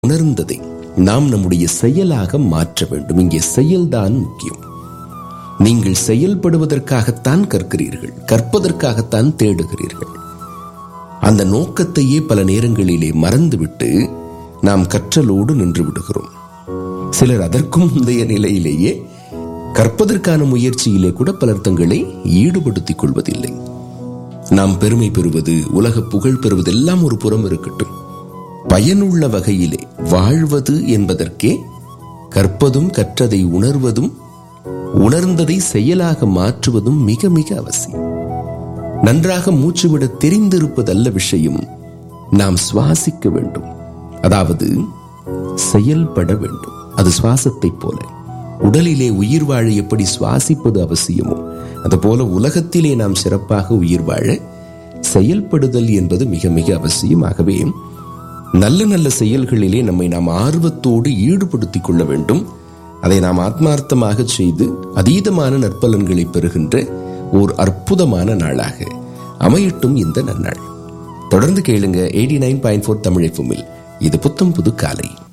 உணர்ந்ததை நாம் நம்முடைய செயலாக மாற்ற வேண்டும். இங்கே செயல்தான் முக்கியம். நீங்கள் செயல்படுவதற்காகத்தான் கற்கிறீர்கள், கற்பதற்காகத்தான் தேடுகிறீர்கள். அந்த நோக்கத்தையே பல நேரங்களிலே மறந்துவிட்டு நாம் கற்றலோடு நின்று விடுகிறோம். சிலர் அதற்கும் முந்தைய நிலையிலேயே கற்பதற்கான முயற்சியிலே கூட பலர் தங்களை ஈடுபடுத்திக் கொள்வதில்லை. நாம் பெருமை பெறுவது, உலக புகழ் பெறுவதெல்லாம் ஒரு புறம் இருக்கட்டும், பயனுள்ள வகையிலே வாழ்வது என்பதற்கே கற்பதும் கற்றதை உணர்வதும் உணர்ந்ததை செயலாக மாற்றுவதும் மிக மிக அவசியம். நன்றாக மூச்சுவிட தெரிந்திருப்பதல்ல விஷயம், நாம் சுவாசிக்க வேண்டும், அதாவது செயல்பட வேண்டும். அது சுவாசத்தை போல உடலிலே உயிர் வாழ எப்படி சுவாசிப்பது அவசியமோ அதுபோல உலகத்திலே நாம் சிறப்பாக உயிர் வாழ செயல்படுதல் என்பது மிக மிக அவசியம். ஆகவே நல்ல நல்ல செயல்களிலே நம்மை நாம் ஆர்வத்தோடு ஈடுபடுத்திக் கொள்ள வேண்டும். அதை நாம் ஆத்மார்த்தமாக செய்து அதீதமான நற்பலன்களை பெறுகின்ற ஓர் அற்புதமான நாளாக அமையட்டும் இந்த நன்னாள். தொடர்ந்து கேளுங்க 89.4 தமிழ் FM. இது புத்தம் புது காலை.